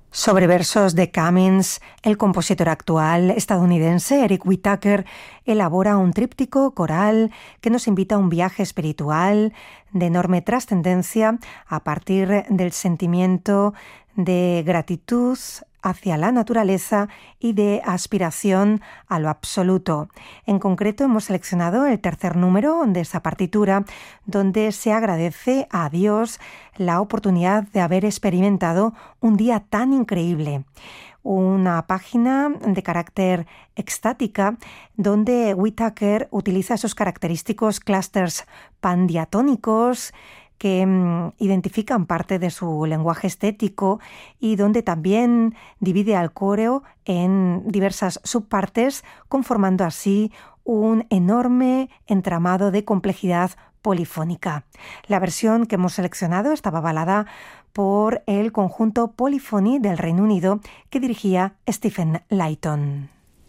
Sobre versos de Cummings, el compositor actual estadounidense Eric Whitacre elabora un tríptico coral que nos invita a un viaje espiritual de enorme trascendencia a partir del sentimiento de gratitud hacia la naturaleza y de aspiración a lo absoluto. En concreto, hemos seleccionado el tercer número de esa partitura, donde se agradece a Dios la oportunidad de haber experimentado un día tan increíble. Una página de carácter extática donde Whitacre utiliza esos característicos clústeres pandiatónicos que identifican parte de su lenguaje estético y donde también divide al coro en diversas subpartes, conformando así un enorme entramado de complejidad polifónica. La versión que hemos seleccionado estaba avalada por el conjunto Polyphony del Reino Unido que dirigía Stephen Layton.